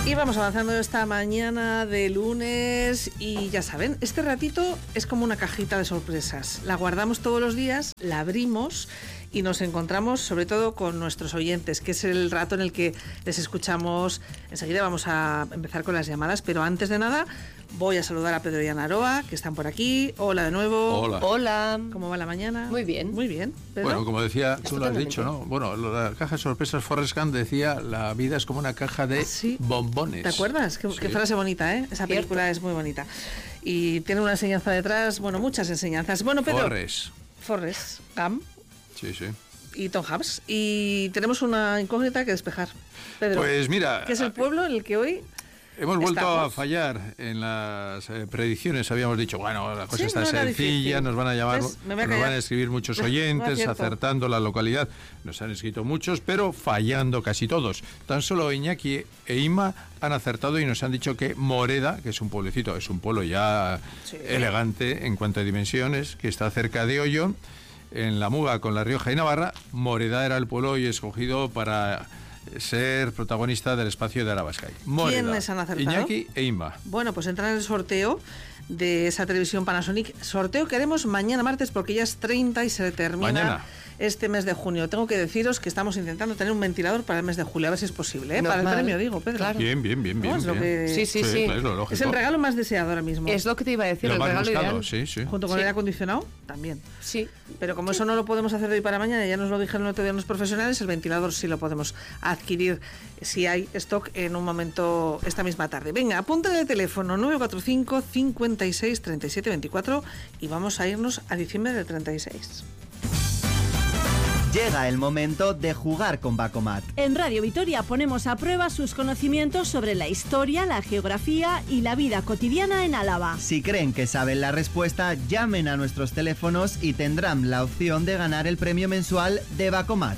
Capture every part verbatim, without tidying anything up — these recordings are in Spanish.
Y vamos avanzando esta mañana de lunes y ya saben, este ratito es como una cajita de sorpresas. La guardamos todos los días, la abrimos y nos encontramos sobre todo con nuestros oyentes, que es el rato en el que les escuchamos. Enseguida vamos a empezar con las llamadas, pero antes de nada voy a saludar a Pedro y Ana Aroa, que están por aquí. Hola de nuevo. Hola. Hola. ¿Cómo va la mañana? Muy bien. Muy bien. ¿Pedro? Bueno, como decía, tú lo has dicho, ¿no? Bueno, la caja de sorpresas, Forrest Gump decía, la vida es como una caja de ¿Sí? bombones. ¿Te acuerdas? Qué, Sí. qué frase bonita, ¿eh? Esa película Cierto. Es muy bonita. Y tiene una enseñanza detrás, bueno, muchas enseñanzas. Bueno, Pedro. Forrest. Forrest Gump. Sí, sí. Y Tom Hanks. Y tenemos una incógnita que despejar. Pedro, Pues mira, ¿qué es el pueblo en el que hoy hemos vuelto estamos? a fallar en las eh, predicciones. Habíamos dicho, bueno, la cosa Sí, está no era sencilla, difícil. nos van a llamar, ¿Ves? Me voy a nos callar. van a escribir muchos oyentes, cierto. acertando la localidad. Nos han escrito muchos, pero fallando casi todos. Tan solo Iñaki e Inma han acertado y nos han dicho que Moreda, que es un pueblecito, es un pueblo ya Sí. elegante en cuanto a dimensiones, que está cerca de Ollón, en la Muga con La Rioja y Navarra. Moreda era el pueblo hoy escogido para ser protagonista del espacio de Arabascay. Moreda, ¿Quiénes han acertado? Iñaki e Inma. Bueno, pues entran en el sorteo de esa televisión Panasonic. Sorteo que haremos mañana martes porque ya es treinta y se termina Mañana. este mes de junio. Tengo que deciros que estamos intentando tener un ventilador para el mes de julio, a ver si es posible, ¿eh? Para el premio, digo, Pedro. Claro. Bien, bien, bien, bien. ¿No? Es lo bien. que- Sí, sí, sí. Es lo lógico. Es el regalo más deseado ahora mismo. Es lo que te iba a decir, Lo el más regalo buscado, ideal. sí, sí. Junto con Sí. el aire acondicionado, también. Sí. Pero como eso no lo podemos hacer de hoy para mañana, ya nos lo dijeron el otro día los profesionales, el ventilador sí lo podemos adquirir si hay stock en un momento esta misma tarde. Venga, apunta el teléfono nueve cuatro cinco, cincuenta y seis, treinta y siete, veinticuatro y vamos a irnos a diciembre del treinta y seis. Llega el momento de jugar con Bacomat. En Radio Vitoria ponemos a prueba sus conocimientos sobre la historia, la geografía y la vida cotidiana en Álava. Si creen que saben la respuesta, llamen a nuestros teléfonos y tendrán la opción de ganar el premio mensual de Bacomat.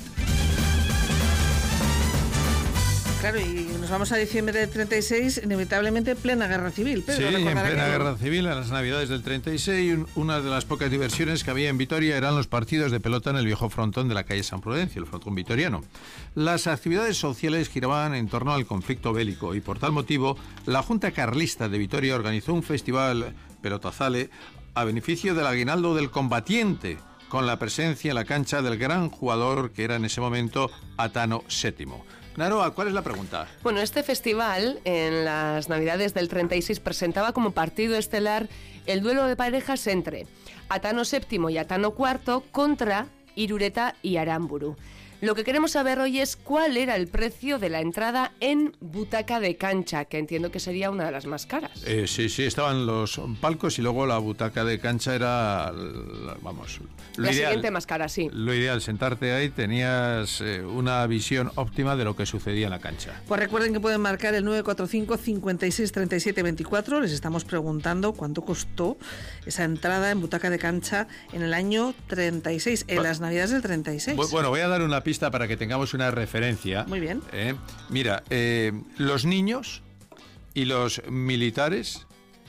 Claro, y nos vamos a diciembre del treinta y seis, inevitablemente plena guerra civil. Pedro, Sí, en recordará plena que- guerra civil, en las navidades del treinta y seis, un- una de las pocas diversiones que había en Vitoria eran los partidos de pelota en el viejo frontón de la calle San Prudencio, el frontón vitoriano. Las actividades sociales giraban en torno al conflicto bélico y por tal motivo la Junta Carlista de Vitoria organizó un festival pelotazale a beneficio del aguinaldo del combatiente, con la presencia en la cancha del gran jugador que era en ese momento Atano séptimo. Naroa, ¿cuál es la pregunta? Bueno, este festival en las Navidades del treinta y seis presentaba como partido estelar el duelo de parejas entre Atano séptimo y Atano cuarto contra Irureta y Aramburu. Lo que queremos saber hoy es cuál era el precio de la entrada en butaca de cancha, que entiendo que sería una de las más caras. Eh, sí, sí, estaban los palcos y luego la butaca de cancha era, la- vamos, lo la ideal. siguiente más cara, sí. Lo ideal, sentarte ahí, tenías eh, una visión óptima de lo que sucedía en la cancha. Pues recuerden que pueden marcar el nueve cuatro cinco, cincuenta y seis, treinta y siete, veinticuatro. Les estamos preguntando cuánto costó esa entrada en butaca de cancha en el año treinta y seis, en Bu- las Navidades del treinta y seis. Bu- Bueno, voy a dar una pista para que tengamos una referencia. Muy bien. Eh, mira, eh, los niños y los militares,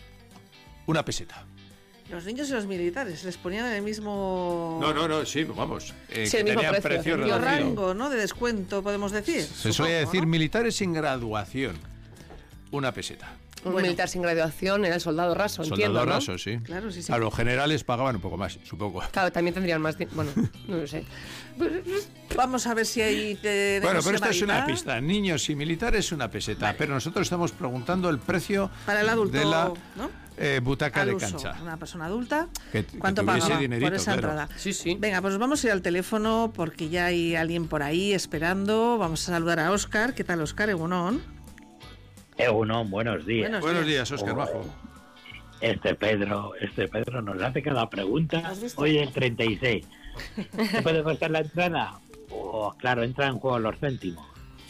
una peseta. Los niños y los militares les ponían en el mismo... No, no, no, sí, vamos. eh, Sí, que el mismo tenían precio, precio el mismo reducido. rango, ¿no? De descuento, podemos decir. Se solía supongo, decir ¿no? militares sin graduación, una peseta. Un Bueno. militar sin graduación era el soldado raso, Soldado entiendo, ¿no? raso, sí. Claro, sí, sí. A los generales pagaban un poco más, supongo. Claro, también tendrían más... di- Bueno, no lo sé. Vamos a ver si hay... eh, Bueno, pero esta es una llamadita. pista. Niños y militares, una peseta. Pero nosotros estamos preguntando el precio Para el adulto, de la ¿no? eh, butaca Al de uso, cancha. una persona adulta, Que- que ¿cuánto tuviese pagaba dinerito, por esa claro. entrada? Sí, sí. Venga, pues vamos a ir al teléfono porque ya hay alguien por ahí esperando. Vamos a saludar a Óscar. ¿Qué tal, Óscar? Egunon. Egunon, buenos días. Buenos Buenos días, Óscar Oh, Bajo. Este Pedro, este Pedro nos hace cada pregunta. ¿Has visto? Hoy el treinta y seis. ¿Qué puede costar la entrada? Oh, claro, entra en juego los céntimos.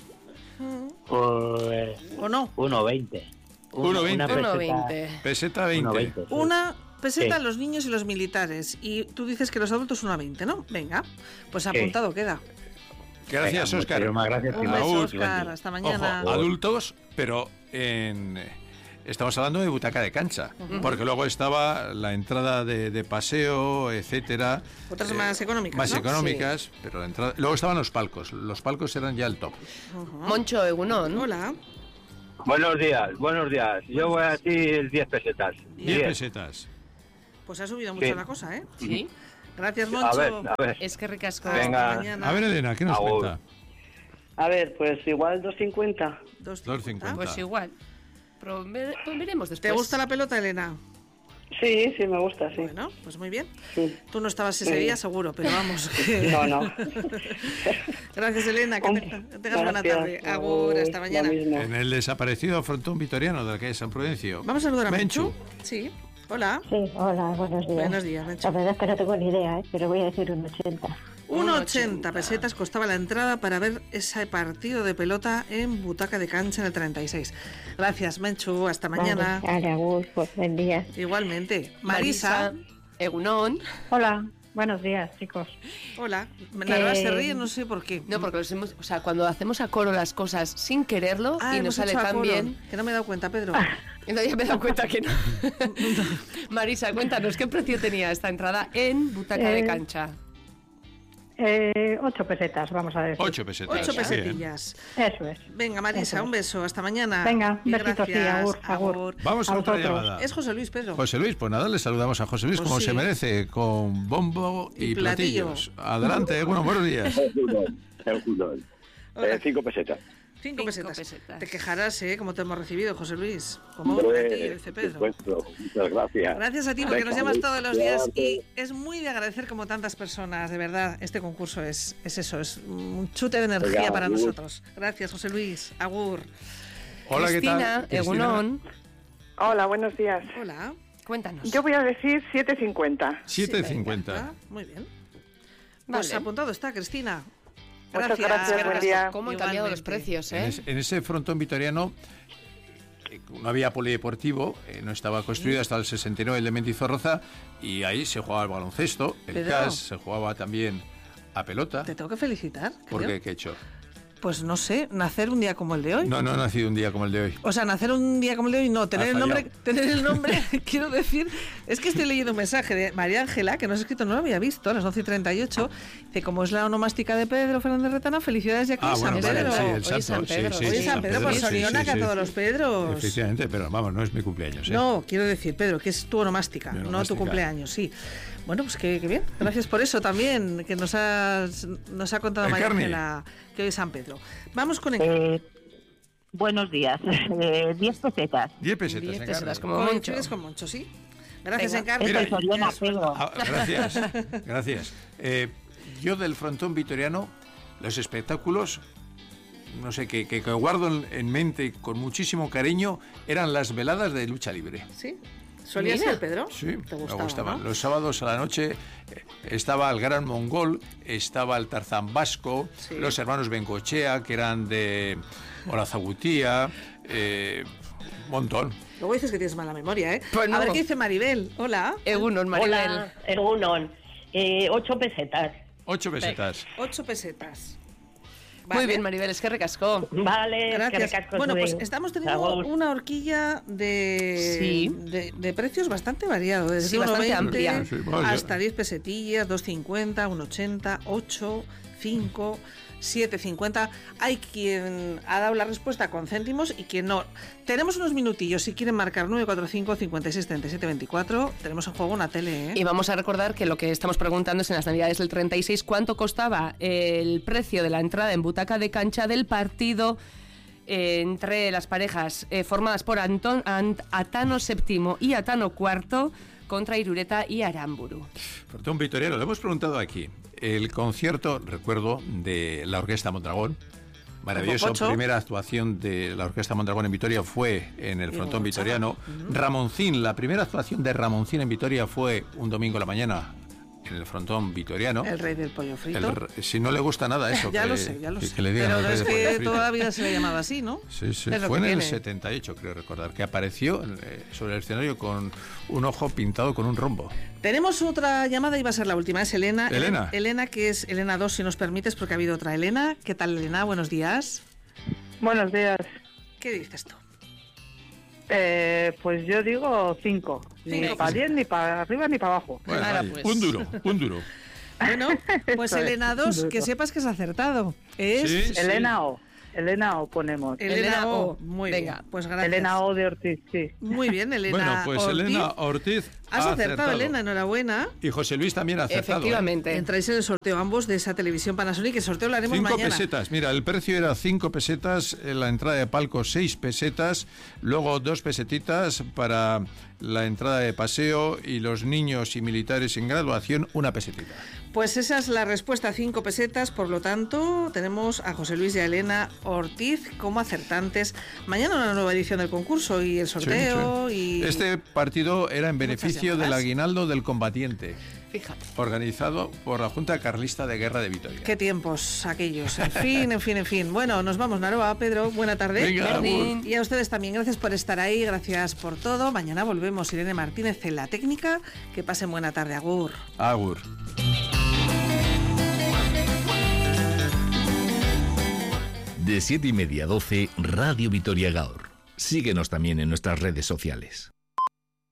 Pues ¿O no? uno veinte. uno veinte. uno veinte. Peseta veinte. uno veinte. Una peseta Sí. los niños y los militares. Y tú dices que los adultos una veinte, ¿no? Venga, pues Sí. apuntado queda. Gracias, Venga, Óscar. muchísimas gracias. Un Raúl, beso, Raúl, Óscar. Hasta mañana. Ojo, adultos, pero en... Estamos hablando de butaca de cancha, porque luego estaba la entrada de, de paseo, etcétera. Otras más económicas, Más ¿no? económicas, pero la entrada... Luego estaban los palcos. Los palcos eran ya el top. Ujú. Moncho Egunon. Hola. Buenos días, buenos días. Yo voy a decir diez pesetas. diez pesetas. Pues ha subido mucho Sí. la cosa, ¿eh? Sí. Gracias, Moncho. A ver, a ver. Es que ricasco. Venga. Mañana. A ver, Elena, ¿qué nos Agur. cuenta? A ver, pues igual dos cincuenta. dos dos cincuenta. cincuenta. Pues igual. Pero ve- pues veremos después. ¿Te gusta la pelota, Elena? Sí, sí, me gusta, sí. Bueno, pues muy bien. Sí. Tú no estabas ese Sí. día, seguro, pero vamos. que- No, no. Gracias, Elena. Que Hombre, te- tengas buena gracias. tarde. Agur, hasta Lo mañana. mismo. En el desaparecido frontón vitoriano de la calle San Prudencio. Vamos a saludar a Menchu. Menchu. Sí. Hola. Sí, hola, buenos días. Buenos días, Menchu. La verdad es que no tengo ni idea, ¿eh? Pero voy a decir un ochenta. uno ochenta pesetas costaba la entrada para ver ese partido de pelota en Butaca de Cancha en el treinta y seis. Gracias, Menchu. Hasta mañana. Vale, vale, Agur, pues buen día. Igualmente. Marisa. Egunon. Hola, buenos días, chicos. Hola. Narva Que- se ríe, no sé por qué. No, porque los hemos, o sea, cuando hacemos a coro las cosas sin quererlo Ah, y hemos nos sale hecho a tan coro, bien. que no me he dado cuenta, Pedro. Entonces ya me he dado cuenta que no. Marisa, cuéntanos, ¿qué precio tenía esta entrada en Butaca de Eh, Cancha? Eh, ocho pesetas, vamos a decir. Ocho pesetas. Ocho Bien. pesetillas. Eso es. Venga, Marisa, Eso es. un beso. Hasta mañana. Venga, Y besitos, sí, gracias. agur, agur. Vamos a, A otra vosotros. llamada. Es José Luis, Pedro. José Luis, pues nada, le saludamos a José Luis Pues como sí. se merece, con bombo y, Y platillo. platillos. Adelante, bueno, buenos días. El fútbol. Hola. Eh, cinco pesetas. Cinco, Cinco pesetas. pesetas. Te quejarás, ¿eh? Como te hemos recibido, José Luis. Como un Hombre, platillo, dice Pedro. supuesto. Muchas gracias. Gracias a ti, porque Venga, nos llamas todos los días y gracias. es muy de agradecer como tantas personas, de verdad. Este concurso es, es eso, es un chute de energía Venga, para agur. nosotros. Gracias, José Luis. Agur. Hola, ¿qué Cristina, tal? Egunon. Hola, buenos días. Hola. Cuéntanos. Yo voy a decir siete cincuenta. siete cincuenta. Ah, muy bien. Pues Vale. apuntado está, Cristina. Muchas gracias, buen día. ¿Cómo han cambiado los Igualmente. precios, En, eh? ese, en ese frontón vitoriano eh, no había polideportivo, eh, no estaba construido hasta el sesenta y nueve el de Mendizorroza, y ahí se jugaba el baloncesto, el Pedro. cas, se jugaba también a pelota. Te tengo que felicitar. ¿Por creo. qué? ¿Qué he hecho? Pues no sé, nacer un día como el de hoy. No, no he nacido un día como el de hoy. O sea, nacer un día como el de hoy, no, tener Has el nombre, fallado. tener el nombre, quiero decir, es que estoy leyendo un mensaje de María Ángela, que nos ha escrito, no lo había visto, a las once y treinta y ocho, dice, como es la onomástica de Pedro Fernández Retana, felicidades ya que Ah, es bueno, San vale, Pedro. sí, el Hoy es santo, San sí, Pedro. sí, Hoy sí, es San Pedro, por sí, Soriona, sí, que a sí. todos los Pedros. Efectivamente, pero vamos, no es mi cumpleaños, ¿eh? No, quiero decir, Pedro, que es tu onomástica, Mi no tu onomástica. cumpleaños, sí. Bueno, pues qué, qué bien. Gracias por eso también, que nos, has, nos ha contado María Encarni. Ángela que hoy es San Pedro. Vamos con el... Eh, buenos días. Eh, diez pesetas. Diez pesetas. Diez Encarni. pesetas, como mucho. Coincides con Moncho, sí. Gracias, Venga. Encarni. Mira, Esto es Soriana, Pedro. Ah, gracias, gracias. Eh, yo del frontón vitoriano, los espectáculos, no sé, que, que, que guardo en, en mente con muchísimo cariño, eran las veladas de lucha libre. ¿Sí? ¿Solía Mira. ser, Pedro? Sí, ¿Te gustaba, me gustaban. no? Los sábados a la noche eh, estaba el Gran Mongol, estaba el Tarzán Vasco, Sí. los hermanos Bengochea, que eran de Olazagutía, eh, un montón. Luego dices que tienes mala memoria, ¿eh? Pues no. A ver qué dice Maribel. Hola. Egunon, Maribel. Hola, Ergunon. Eh, ocho pesetas. Ocho pesetas. Ocho pesetas. Muy Vale. bien, Maribel, es que recascó. Vale, Gracias. que recasco Bueno, soy. pues estamos teniendo Agur. una horquilla de, Sí. de, de precios bastante variados. Desde Sí, bastante uno veinte amplia. Sí, vaya. hasta diez pesetillas, dos cincuenta, uno ochenta, ocho, cinco, siete cincuenta. Hay quien ha dado la respuesta con céntimos y quien no. Tenemos unos minutillos si quieren marcar nueve cuatro cinco, cinco seis, treinta y siete veinticuatro. Tenemos en juego una tele, ¿eh? Y vamos a recordar que lo que estamos preguntando es en las Navidades del treinta y seis, ¿cuánto costaba el precio de la entrada en Butaca de Cancha del partido eh, entre las parejas eh, formadas por Antón, Ant- Atano séptimo y Atano cuarto contra Irureta y Aramburu? Frontón vitoriano, lo hemos preguntado aquí. El concierto, recuerdo, de la Orquesta Mondragón, maravilloso, Pocho. primera actuación de la Orquesta Mondragón en Vitoria fue en el Y Frontón Gonzaga. vitoriano. Ramoncín, la primera actuación de Ramoncín en Vitoria fue un domingo a la mañana en el Frontón vitoriano. El rey del pollo frito. El r- si no le gusta nada eso, ya que lo le- sé, ya lo que- sé. que le digan Pero el rey es del pollo que frito. toda la vida se le ha llamado así, ¿no? Sí, sí, Es lo fue que en el tiene. setenta y ocho, creo recordar, que apareció eh, sobre el escenario con un ojo pintado con un rombo. Tenemos otra llamada y va a ser la última. Es Elena. Elena. Elena, que es Elena dos, si nos permites, porque ha habido otra Elena. ¿Qué tal, Elena? Buenos días. Buenos días. ¿Qué dices tú? Eh, pues yo digo cinco. Ni Cinco. para diez, ni para arriba, ni para abajo. Bueno, Nada, ahí, pues. un duro, un duro. Bueno, pues Eso es. Elena dos, que sepas que has acertado. Es Sí, sí. Elena O. Elena O ponemos. Elena, Elena O. O. Muy Venga. bien, pues gracias. Elena O de Ortiz, sí. Muy bien, Elena Bueno, pues Ortiz. Elena Ortiz Has ha acertado, Elena, enhorabuena. Y José Luis también ha acertado. ¿eh? Efectivamente. Entráis en el sorteo ambos de esa televisión Panasonic, que el sorteo lo haremos Cinco mañana. pesetas. Mira, el precio era cinco pesetas, la entrada de palco seis pesetas, luego dos pesetitas para la entrada de paseo y los niños y militares en graduación una pesetita. Pues esa es la respuesta, cinco pesetas, por lo tanto tenemos a José Luis y a Elena Ortiz como acertantes. Mañana una nueva edición del concurso y el sorteo Sí, sí. y... Este partido era en beneficio del llamadas. aguinaldo del combatiente, Fíjate. organizado por la Junta Carlista de Guerra de Vitoria. Qué tiempos aquellos. En fin, en fin, en fin. Bueno, nos vamos, Naroa, Pedro, buena tarde. Venga, Berdín. Y a ustedes también, gracias por estar ahí, gracias por todo. Mañana volvemos, Irene Martínez en la técnica. Que pasen buena tarde, agur. Agur. De siete y media a doce, Radio Vitoria Gaur. Síguenos también en nuestras redes sociales.